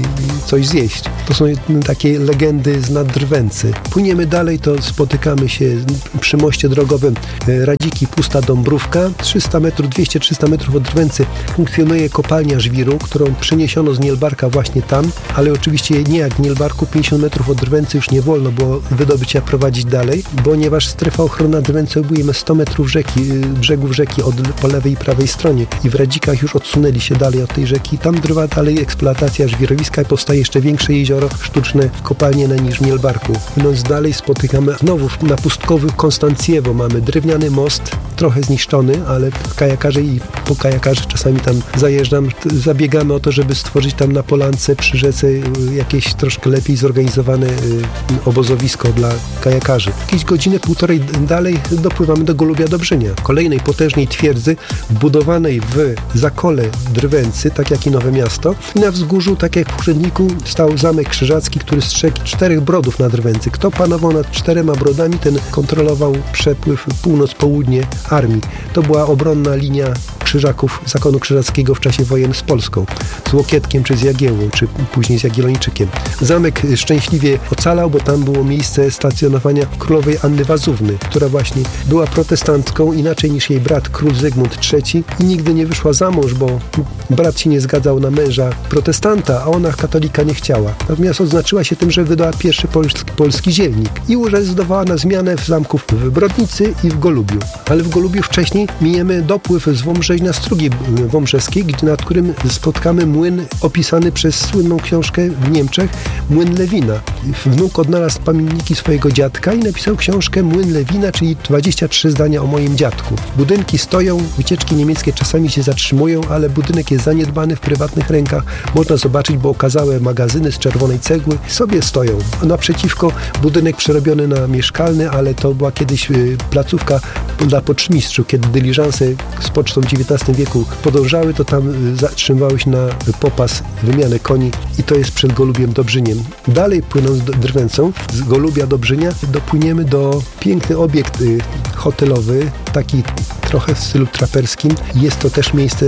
Speaker 12: coś zjeść. To są takie legendy z Naddrwęcy. Płyniemy dalej, to spotykamy się przy moście drogowym Radziki, Pusta Dąbrówka. trzysta metrów, dwieście trzysta metrów od Drwęcy funkcjonuje kopalnia żwiru, którą przeniesiono z Nielbarka właśnie tam, ale oczywiście nie jak w Nielbarku, pięćdziesiąt metrów od Drwęcy już nie wolno było wydobycia prowadzić dalej, ponieważ strefa ochronna Drwęcy obejmuje sto metrów rzeki, brzegów rzeki od, po lewej i prawej stronie i w Radzikach już odsunęli się dalej od tej rzeki. Tam trwa dalej eksploatacja żwirowiska i powstaje jeszcze większe jezioro sztuczne, kopalnie niż w Nielbarku. Idąc dalej spotykamy znowu na pustkowy Konstancjewo mamy drewniany most, trochę zniszczony, ale kajakarze i po kajakarze czasami tam zajeżdżam, zabiegamy o to, żeby stworzyć tam na polance przy rzece jakieś troszkę lepiej zorganizowane obozowisko dla kajakarzy. Jakieś godzinę, półtorej dalej dopływamy do Golubia Dobrzynia, kolejnej potężnej twierdzy wbudowanej w zakole Drwęcy, tak jak i Nowe Miasto. I na wzgórzu, tak jak w Kurzenniku, stał Zamek Krzyżacki, który strzegł czterech brodów na Drwęcy. Kto panował nad czterema brodami, ten kontrolował przepływ północ-południe armii. To była obronna linia Krzyżaków, zakonu krzyżackiego w czasie wojen z Polską, z Łokietkiem czy z Jagiełą, czy później z Jagiellończykiem. Zamek szczęśliwie ocalał, bo tam było miejsce stacjonowania królowej Anny Wazówny, która właśnie była protestantką, inaczej niż jej brat, król Zygmunt trzeci i nigdy nie wyszła za mąż, bo brat się nie zgadzał na męża protestanta, a ona katolika nie chciała. Natomiast odznaczyła się tym, że wydała pierwszy polski, polski zielnik i urezygnowała na zmianę w zamków w Brodnicy i w Golubiu. Ale w Golubiu wcześniej mijemy dopływ z Wąbrzeźna Strugi Wąbrzeskiej, nad którym spotkamy młyn opisany przez słynną książkę w Niemczech Młyn Lewina. Wnuk odnalazł pamiętniki swojego dziadka i napisał książkę Młyn Lewina, czyli dwadzieścia trzy zdania o moim dziadku. Budynki stoją, wycieczki niemieckie czasami się zatrzymują, ale budynek jest zaniedbany w prywatnych rękach. Można zobaczyć, bo okazałe magazyny z czerwonej cegły sobie stoją. Naprzeciwko budynek przerobiony na mieszkalny, ale to była kiedyś placówka dla pocztmistrzów. Kiedy dyliżanse z pocztą w dziewiętnastym wieku podążały, to tam zatrzymywały się na popas wymianę koni i to jest przed Golubiem Dobrzyniem. Dalej płynąc Drwęcą, z Golubia Dobrzynia dopłyniemy do piękny obiekt hotelowy, taki trochę w stylu traperskim. Jest to też miejsce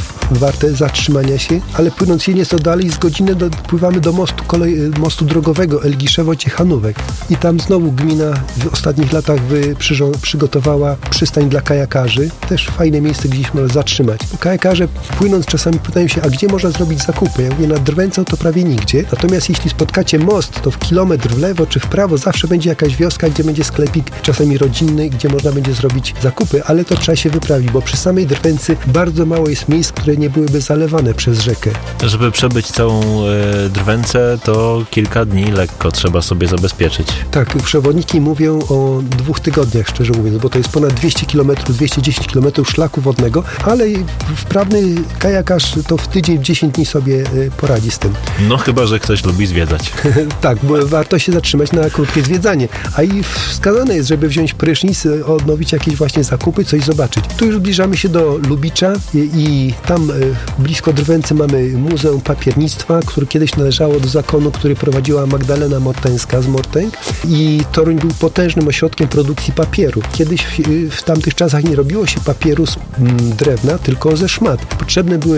Speaker 12: warte zatrzymania się, ale płynąc je nieco dalej z godziny dopływamy do mostu, kolej, mostu drogowego Elgiszewo-Ciechanówek i tam znowu gmina w ostatnich latach wy, przyrząd, przygotowała przystań dla kajakarzy. Też fajne miejsce, gdzie się można zatrzymać. Kajakarze płynąc czasami pytają się, a gdzie można zrobić zakupy? Ja mówię, nad Drwęcą to prawie nigdzie. Natomiast jeśli spotkacie most, to w kilometr w lewo czy w prawo zawsze będzie jakaś wioska, gdzie będzie sklepik, czasami rodzinny, gdzie można będzie zrobić zakupy, ale to trzeba się wyprawić, bo przy samej Drwęcy bardzo mało jest miejsc, które nie byłyby zalewane przez rzekę.
Speaker 10: Żeby przebyć całą e, Drwęcę, to kilka dni lekko trzeba sobie zabezpieczyć.
Speaker 12: Tak, przewodniki mówią o dwóch tygodniach, szczerze mówiąc, bo to jest ponad dwieście kilometrów, dwieście dziesięć kilometrów szlaku wodnego, ale wprawny kajakarz to w tydzień, w dziesięć dni sobie e, poradzi z tym.
Speaker 10: No chyba, że ktoś lubi zwiedzać.
Speaker 12: Tak, bo warto się zatrzymać na krótkie zwiedzanie. A i wskazane jest, żeby wziąć prysznic, odnowić jakieś właśnie zakupy, coś zobaczyć. Tu już zbliżamy się do Lubicza i, i tam blisko Drwęcy mamy Muzeum Papiernictwa, które kiedyś należało do zakonu, który prowadziła Magdalena Morteńska z Mortęg i Toruń był potężnym ośrodkiem produkcji papieru. Kiedyś w, w tamtych czasach nie robiło się papieru z mm, drewna, tylko ze szmat. Potrzebne były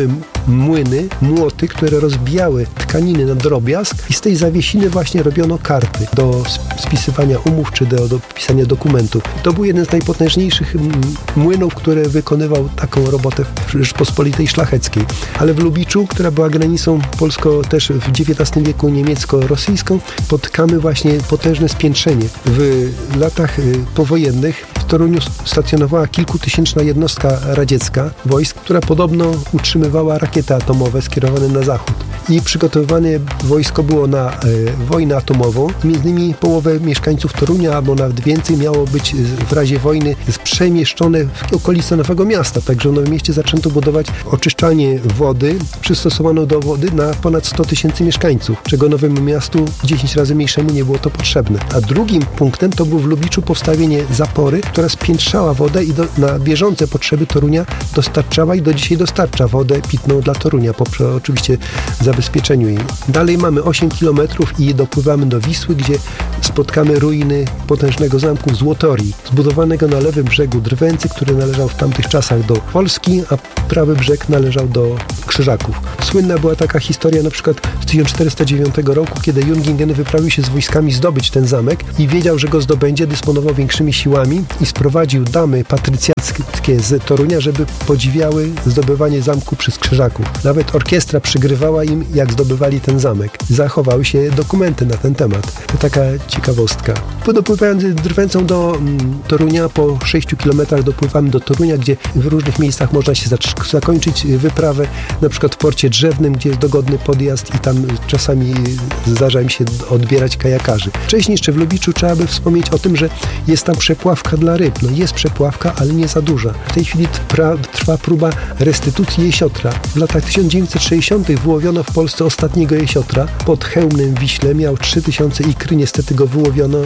Speaker 12: młyny, młoty, które rozbijały tkaniny na drobiazg i z tej zawiesiny właśnie robiono karty do spisywania umów czy do, do pisania dokumentów. To był jeden z najpotężniejszych młynów, który wykonywał taką robotę w Rzeczpospolitej Szlacheckiej. Ale w Lubiczu, która była granicą polsko też w dziewiętnastym wieku niemiecko-rosyjską, spotkamy właśnie potężne spiętrzenie. W latach powojennych w Toruniu stacjonowała kilkutysięczna jednostka radziecka wojsk, która podobno utrzymywała rakiety atomowe skierowane na zachód. I przygotowywane wojsko było na e, wojnę atomową. Między innymi połowę mieszkańców Torunia, albo nawet więcej, miało być w razie wojny przemieszczone w okolice Nowego Miasta. Także w Nowym Mieście zaczęto budować oczyszczalnię wody, przystosowano do wody na ponad sto tysięcy mieszkańców, czego Nowemu Miastu dziesięć razy mniejszemu nie było to potrzebne. A drugim punktem to było w Lubiczu powstawienie zapory, która spiętrzała wodę i do, na bieżące potrzeby Torunia dostarczała i do dzisiaj dostarcza wodę pitną dla Torunia, po oczywiście zabezpieczeniu jej. Dalej mamy osiem kilometrów i dopływamy do Wisły, gdzie spotkamy ruiny potężnego zamku Złotorii, zbudowanego na lewym brzegu Drwęcy, który należał w tamtych czasach do Polski, a prawy brzeg należał do Krzyżaków. Słynna była taka historia na przykład z tysiąc czterysta dziewiątego roku, kiedy Jungingen wyprawił się z wojskami zdobyć ten zamek i wiedział, że go zdobędzie, dysponował większymi siłami i sprowadził damy patrycjackie z Torunia, żeby podziwiały zdobywanie zamku przez Krzyżaków. Nawet orkiestra przygrywała im, jak zdobywali ten zamek. Zachowały się dokumenty na ten temat. To taka ciekawostka. Dopływając Drwęcą do mm, Torunia, po sześciu kilometrach dopływamy do Torunia, gdzie w różnych miejscach można się zakończyć wyprawę, na przykład w porcie Drzewnym, gdzie jest dogodny podjazd i tam czasami zdarza im się odbierać kajakarzy. Wcześniej jeszcze w Lubiczu trzeba by wspomnieć o tym, że jest tam przepławka dla ryb. No jest przepławka, ale nie za duża. W tej chwili trwa, trwa próba restytucji jesiotra. W latach tysiąc dziewięćset sześćdziesiątych wyłowiono w Polsce ostatniego jesiotra. Pod Chełmnem w Wiśle miał trzy tysiące ikry, niestety go wyłowiono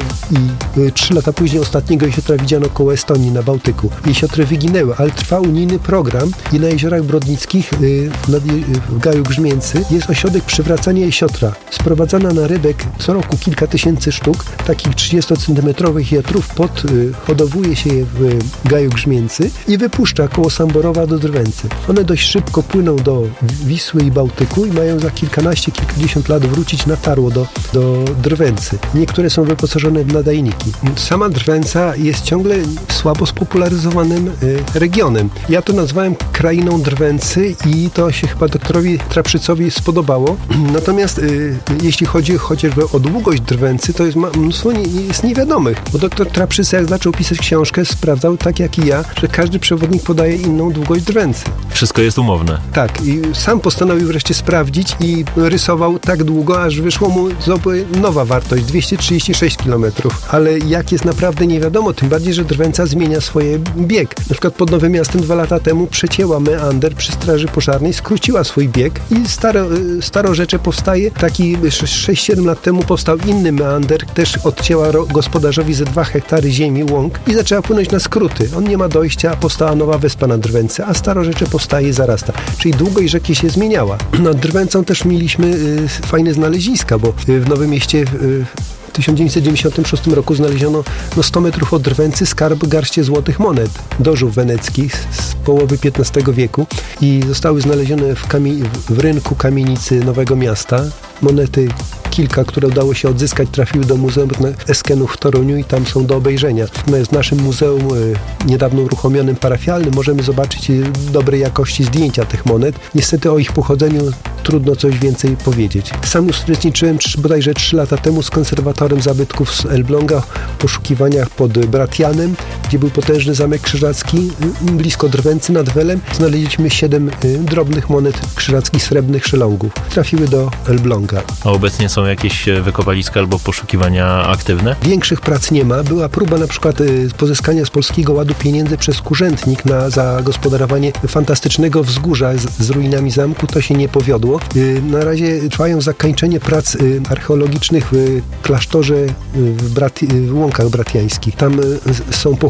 Speaker 12: i trzy lata później ostatniego jesiotra widziano koło Estonii na Bałtyku. Jesiotry wyginęły, ale trwa unijny program i na jeziorach brodnickich y, nad, y, w Gaju Grzmięcy jest ośrodek przywracania jesiotra. Sprowadzana na rybek co roku kilka tysięcy sztuk takich trzydziestocentymetrowych jesiotrów podhodowuje się je w Gaju Grzmięcy i wypuszcza koło Samborowa do Drwęcy. One dość szybko płyną do Wisły i Bałtyku i mają za kilkanaście, kilkadziesiąt lat wrócić na tarło do, do Drwęcy. Niektóre są wyposażone w nadajniki. Sama Drwęca jest ciągle słabo spopularyzowanym y, regionem. Ja to nazwałem krainą Drwęcy i to się chyba doktorowi Traprzycowi spodobało. Natomiast y, jeśli chodzi chociażby o długość Drwęcy, to jest mnóstwo nie, jest niewiadomych. Bo doktor Traprzyca, jak zaczął pisać książkę, sprawdzał tak jak i ja, że każdy przewodnik podaje inną długość Drwęcy.
Speaker 10: Wszystko jest umowne.
Speaker 12: Tak. I sam postanowił wreszcie sprawdzić i rysował tak długo, aż wyszło mu nowa wartość, dwieście trzydzieści sześć kilometrów. Ale jak jest naprawdę nie wiadomo, tym bardziej, że Drwęca zmienia swoje bieg. Na przykład pod Nowym Miastem dwa lata temu przecięła meander przy Straży Pożarnej, skróciła swój bieg i staro, Starorzecze powstaje. Taki sześć siedem lat temu powstał inny meander, też odcięła gospodarzowi ze dwa hektary ziemi, łąk i zaczęła płynąć na skróty. On nie ma dojścia, a powstała nowa wyspa na Drwęce, a Starorzecze powstaje i zarasta. Czyli długość rzeki się zmieniała. Nad Drwęcą też mieliśmy y, fajne znaleziska, bo y, w Nowym Mieście y, w tysiąc dziewięćset dziewięćdziesiątym szóstym roku znaleziono no, sto metrów od Drwęcy skarb garście złotych monet dożów weneckich z połowy piętnastego wieku i zostały znalezione w, kamie- w rynku kamienicy Nowego Miasta. Monety kilka, które udało się odzyskać, trafiły do Muzeum Eskenów w Toruniu i tam są do obejrzenia. W naszym muzeum y, niedawno uruchomionym parafialnym możemy zobaczyć y, dobrej jakości zdjęcia tych monet. Niestety o ich pochodzeniu trudno coś więcej powiedzieć. Sam uczestniczyłem bodajże trzy lata temu z konserwatorem zabytków z Elbląga w poszukiwaniach pod Bratianem, gdzie był potężny zamek krzyżacki. Blisko Drwęcy nad Welem znaleźliśmy siedem y, drobnych monet krzyżackich srebrnych szelongów. Trafiły do Elbląga.
Speaker 10: A obecnie są jakieś wykopaliska albo poszukiwania aktywne?
Speaker 12: Większych prac nie ma. Była próba na przykład y, pozyskania z Polskiego Ładu pieniędzy przez urzędnik na zagospodarowanie fantastycznego wzgórza z, z ruinami zamku. To się nie powiodło. Y, na razie trwają zakończenie prac y, archeologicznych w klasztorze y, w, Brati- w Łąkach Bratiańskich. Tam y, są pochowani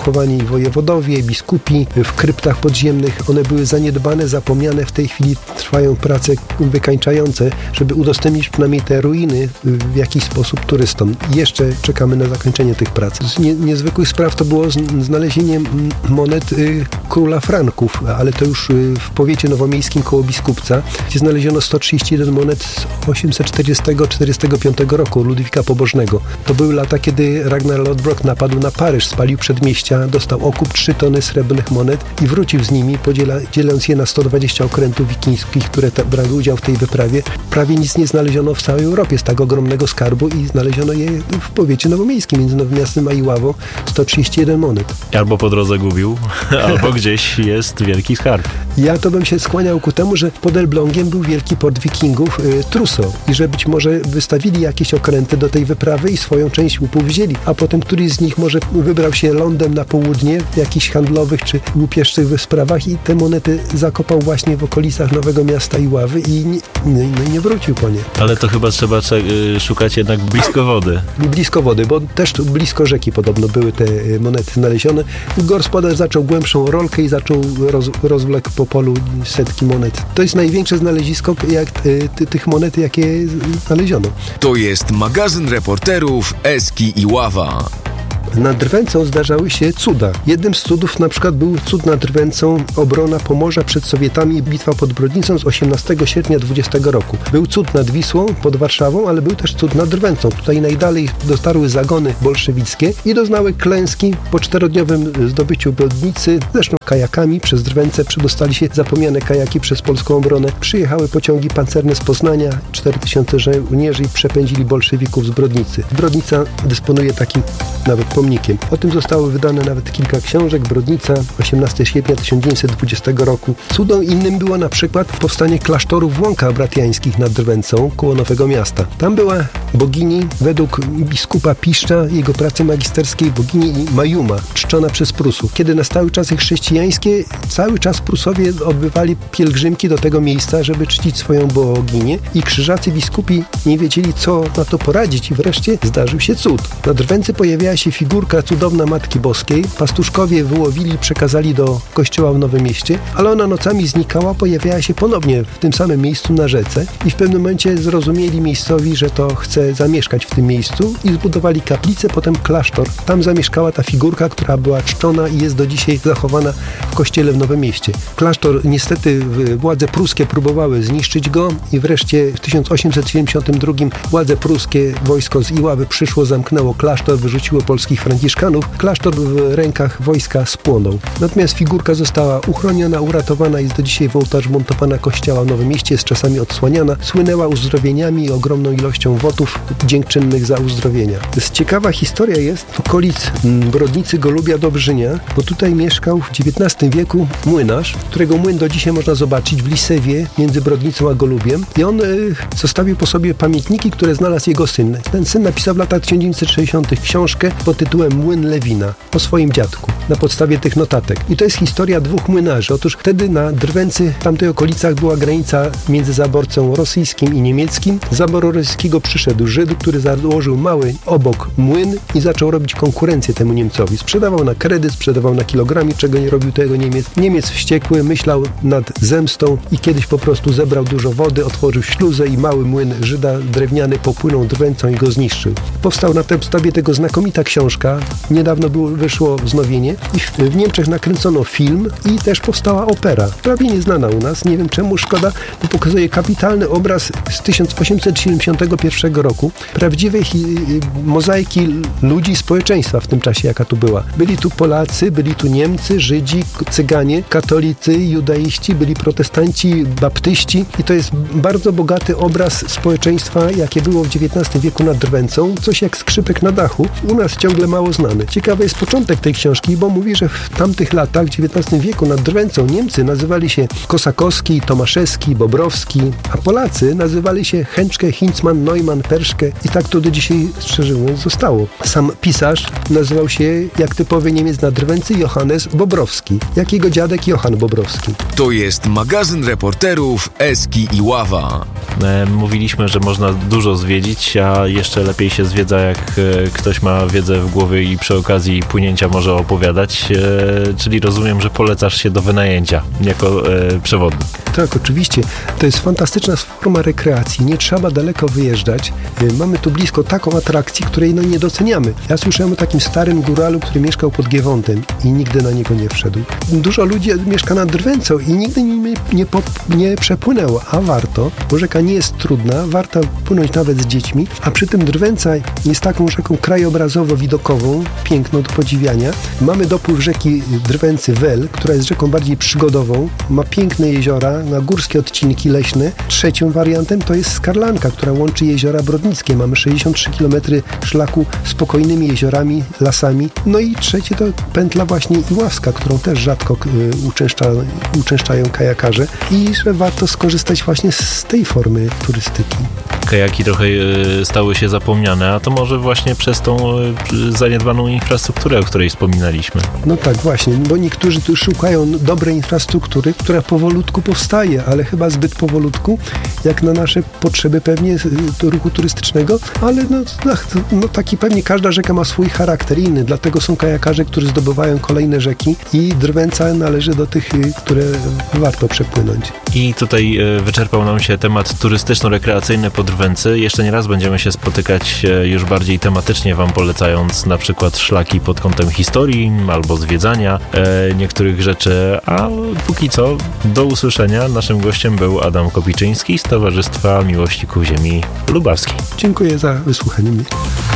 Speaker 12: pochowani wojewodowie, biskupi w kryptach podziemnych. One były zaniedbane, zapomniane. W tej chwili trwają prace wykańczające, żeby udostępnić przynajmniej te ruiny w jakiś sposób turystom. I jeszcze czekamy na zakończenie tych prac. Z nie, niezwykłych spraw to było znalezienie monet y, króla Franków, ale to już y, w powiecie nowomiejskim koło Biskupca, gdzie znaleziono sto trzydzieści jeden monet z osiemset czterdziestego do czterdziestego piątego roku Ludwika Pobożnego. To były lata, kiedy Ragnar Lodbrok napadł na Paryż, spalił przedmieścia, dostał okup trzy tony srebrnych monet i wrócił z nimi, podziela, dzieląc je na sto dwadzieścia okrętów wikińskich, które te, brały udział w tej wyprawie. Prawie nic nie znaleziono w całej Europie z tak ogromnego skarbu i znaleziono je w powiecie nowomiejskim, między Nowym Miastem a Iławą, sto trzydzieści jeden monet.
Speaker 10: Albo po drodze gubił, albo gdzieś jest wielki skarb.
Speaker 12: Ja to bym się skłaniał ku temu, że pod Elblągiem był wielki port wikingów y, Truso i że być może wystawili jakieś okręty do tej wyprawy i swoją część łupu wzięli, a potem któryś z nich może wybrał się lądem na południe w jakichś handlowych czy łupieszczych sprawach i te monety zakopał właśnie w okolicach Nowego Miasta Iławy i nie, no, no, nie wrócił po nie.
Speaker 10: Ale to chyba trzeba y, szukać jednak blisko wody.
Speaker 12: Blisko wody, bo też tu blisko rzeki podobno były te monety znalezione. Gospodarz zaczął głębszą rolkę i zaczął roz, rozwlek po polu setki monet. To jest największe znalezisko jak, y, ty, tych monet, jakie znaleziono.
Speaker 1: To jest magazyn reporterów Eski Iława.
Speaker 12: Nad Drwęcą zdarzały się cuda. Jednym z cudów na przykład był cud nad Drwęcą, obrona Pomorza przed Sowietami i bitwa pod Brodnicą z osiemnastego sierpnia dwudziestego roku. Był cud nad Wisłą pod Warszawą, ale był też cud nad Drwęcą. Tutaj najdalej dotarły zagony bolszewickie i doznały klęski po czterodniowym zdobyciu Brodnicy, zresztą kajakami przez Drwęcę przedostali się zapomniane kajaki przez polską obronę. Przyjechały pociągi pancerne z Poznania, cztery tysiące żołnierzy i przepędzili bolszewików z Brodnicy. Brodnica dysponuje takim nawet pomnikiem. O tym zostało wydane nawet kilka książek. Brodnica, osiemnastego sierpnia tysiąc dziewięćset dwudziestego roku. Cudem innym było na przykład powstanie klasztoru w Łąkach Bratriańskich nad Drwęcą koło Nowego Miasta. Tam była bogini, według biskupa Piszcza, jego pracy magisterskiej, bogini Majuma, czczona przez Prusów. Kiedy nastały czasy chrześcijańskie, cały czas Prusowie odbywali pielgrzymki do tego miejsca, żeby czcić swoją boginię i krzyżacy biskupi nie wiedzieli, co na to poradzić i wreszcie zdarzył się cud. Na Drwęcy pojawiała się figurka cudowna Matki Boskiej. Pastuszkowie wyłowili i przekazali do kościoła w Nowym Mieście, ale ona nocami znikała, pojawiała się ponownie w tym samym miejscu na rzece i w pewnym momencie zrozumieli miejscowi, że to chce zamieszkać w tym miejscu i zbudowali kaplicę, potem klasztor. Tam zamieszkała ta figurka, która była czczona i jest do dzisiaj zachowana w kościele w Nowym Mieście. Klasztor, niestety władze pruskie próbowały zniszczyć go i wreszcie w tysiąc osiemset siedemdziesiątym drugim władze pruskie, wojsko z Iławy przyszło, zamknęło klasztor, wyrzuciło polskich franciszkanów. Klasztor w rękach wojska spłonął. Natomiast figurka została uchroniona, uratowana i jest do dzisiaj w ołtarzu montowana kościoła w Nowym Mieście, jest czasami odsłaniana. Słynęła uzdrowieniami i ogromną ilością wotów dziękczynnych za uzdrowienia. Z ciekawa historia jest w okolic Brodnicy, Golubia, Dobrzynia, bo tutaj mieszkał w dziewiętnastym wieku młynarz, którego młyn do dzisiaj można zobaczyć w Lisewie między Brodnicą a Golubiem i on y, zostawił po sobie pamiętniki, które znalazł jego syn. Ten syn napisał w latach tysiąc dziewięćset sześćdziesiątych książkę pod tytułem Młyn Lewina o swoim dziadku na podstawie tych notatek. I to jest historia dwóch młynarzy. Otóż wtedy na Drwęcy, w tamtych okolicach była granica między zaborcą rosyjskim i niemieckim. Z zaboru rosyjskiego przyszedł Żyd, który założył mały obok młyn i zaczął robić konkurencję temu Niemcowi. Sprzedawał na kredyt, sprzedawał na kilogramy, czego nie robił tego Niemiec. Niemiec wściekły, myślał nad zemstą i kiedyś po prostu zebrał dużo wody, otworzył śluzę i mały młyn Żyda drewniany popłynął Drwęcą i go zniszczył. Powstał na podstawie tego znakomita książka. Niedawno było, wyszło wznowienie i w, w Niemczech nakręcono film i też powstała opera. Prawie nieznana u nas, nie wiem czemu, szkoda, bo pokazuje kapitalny obraz z tysiąc osiemset siedemdziesiątego pierwszego roku, prawdziwej hi, mozaiki ludzi, społeczeństwa w tym czasie, jaka tu była. Byli tu Polacy, byli tu Niemcy, Żydzi, Cyganie, katolicy, judaiści, byli protestanci, baptyści i to jest bardzo bogaty obraz społeczeństwa, jakie było w dziewiętnastym wieku nad Drwęcą, coś jak skrzypek na dachu, u nas ciągle mało znany. Ciekawy jest początek tej książki, bo mówi, że w tamtych latach, w dziewiętnastym wieku nad Drwęcą Niemcy nazywali się Kosakowski, Tomaszewski, Bobrowski, a Polacy nazywali się Hęczke, Hinzman, Neumann, Perszke i tak to do dzisiaj, szczerze mówiąc, zostało. Sam pisarz nazywał się, jak typowy Niemiec nad Drwęcy, Johannes Bobrowski, jak jego dziadek Johann Bobrowski.
Speaker 1: To jest magazyn reporterów Eski Iława.
Speaker 10: E, mówiliśmy, że można dużo zwiedzić, a jeszcze lepiej się zwiedza, jak e, ktoś ma wiedzę w głowie głowy i przy okazji płynięcia może opowiadać, e, czyli rozumiem, że polecasz się do wynajęcia jako e, przewodnik.
Speaker 12: Tak, oczywiście. To jest fantastyczna forma rekreacji. Nie trzeba daleko wyjeżdżać. Mamy tu blisko taką atrakcję, której no nie doceniamy. Ja słyszałem o takim starym góralu, który mieszkał pod Giewontem i nigdy na niego nie wszedł. Dużo ludzi mieszka nad Drwęcą i nigdy nie, nie, nie przepłynęło, a warto, bo rzeka nie jest trudna, warto płynąć nawet z dziećmi, a przy tym Drwęca jest taką rzeką krajobrazowo-widokową, piękną do podziwiania. Mamy dopływ rzeki Drwęcy Wel, która jest rzeką bardziej przygodową, ma piękne jeziora, na górskie odcinki leśne. Trzecim wariantem to jest Skarlanka, która łączy jeziora brodnickie. Mamy sześćdziesiąt trzy kilometry szlaku spokojnymi jeziorami, lasami. No i trzecie to pętla właśnie Iławska, którą też rzadko y, uczęszcza, uczęszczają kajakarze i że warto skorzystać właśnie z tej formy turystyki.
Speaker 10: Kajaki trochę y, stały się zapomniane, a to może właśnie przez tą y, zaniedbaną infrastrukturę, o której wspominaliśmy.
Speaker 12: No tak, właśnie, bo niektórzy tu szukają dobrej infrastruktury, która powolutku powstaje, ale chyba zbyt powolutku, jak na nasze potrzeby pewnie y, ruchu turystycznego, ale no, no taki pewnie każda rzeka ma swój charakter inny, dlatego są kajakarze, którzy zdobywają kolejne rzeki i Drwęca należy do tych, y, które warto przepłynąć.
Speaker 10: I tutaj y, wyczerpał nam się temat turystyczno-rekreacyjny po Drwęcy. Jeszcze nie raz będziemy się spotykać y, już bardziej tematycznie, wam polecając na przykład szlaki pod kątem historii albo zwiedzania y, niektórych rzeczy, a póki co do usłyszenia. Naszym gościem był Adam Kopiczyński z Towarzystwa Miłośników Ziemi Lubawskiej.
Speaker 12: Dziękuję za wysłuchanie mnie.